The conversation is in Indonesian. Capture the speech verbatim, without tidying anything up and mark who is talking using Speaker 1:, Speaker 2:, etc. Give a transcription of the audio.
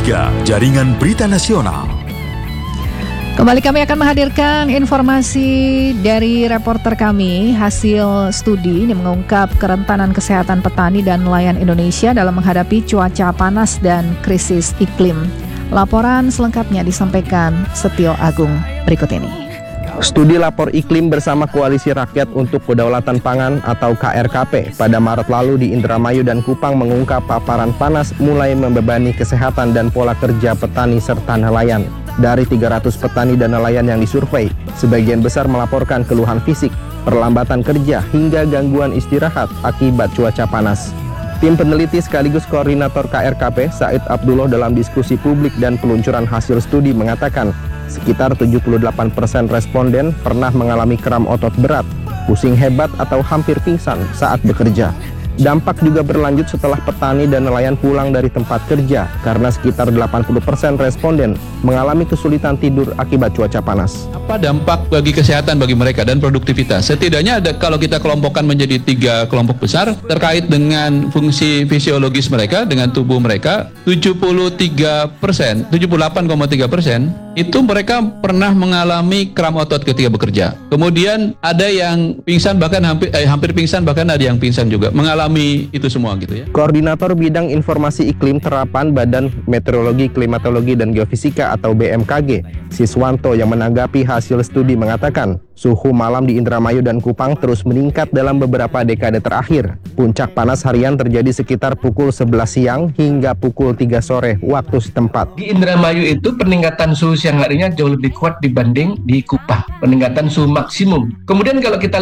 Speaker 1: tiga Jaringan Berita Nasional.
Speaker 2: Kembali kami akan menghadirkan informasi dari reporter kami. Hasil studi ini mengungkap kerentanan kesehatan petani dan nelayan Indonesia dalam menghadapi cuaca panas dan krisis iklim. Laporan selengkapnya disampaikan Setio Agung berikut ini.
Speaker 3: Studi Lapor Iklim bersama Koalisi Rakyat untuk Kedaulatan Pangan atau K R K P pada Maret lalu di Indramayu dan Kupang mengungkap paparan panas mulai membebani kesehatan dan pola kerja petani serta nelayan. Dari tiga ratus petani dan nelayan yang disurvei, sebagian besar melaporkan keluhan fisik, perlambatan kerja, hingga gangguan istirahat akibat cuaca panas. Tim peneliti sekaligus koordinator K R K P, Said Abdullah, dalam diskusi publik dan peluncuran hasil studi mengatakan sekitar tujuh puluh delapan persen responden pernah mengalami kram otot berat, pusing hebat atau hampir pingsan saat bekerja. Dampak juga berlanjut setelah petani dan nelayan pulang dari tempat kerja karena sekitar delapan puluh persen responden mengalami kesulitan tidur akibat cuaca panas.
Speaker 4: Apa dampak bagi kesehatan bagi mereka dan produktivitas? Setidaknya ada, kalau kita kelompokkan menjadi tiga kelompok besar terkait dengan fungsi fisiologis mereka dengan tubuh mereka, tujuh puluh tiga persen, tujuh puluh delapan koma tiga persen itu mereka pernah mengalami kram otot ketika bekerja. Kemudian ada yang pingsan, bahkan hampir eh, hampir pingsan, bahkan ada yang pingsan juga mengalami itu semua gitu ya.
Speaker 3: Koordinator Bidang Informasi Iklim Terapan Badan Meteorologi, Klimatologi dan Geofisika atau B M K G, Siswanto, yang menanggapi hasil studi mengatakan suhu malam di Indramayu dan Kupang terus meningkat dalam beberapa dekade terakhir. Puncak panas harian terjadi sekitar pukul sebelas siang hingga pukul tiga sore waktu setempat.
Speaker 5: Di Indramayu itu peningkatan suhu siang harinya jauh lebih kuat dibanding di Kupang, peningkatan suhu maksimum. Kemudian kalau kita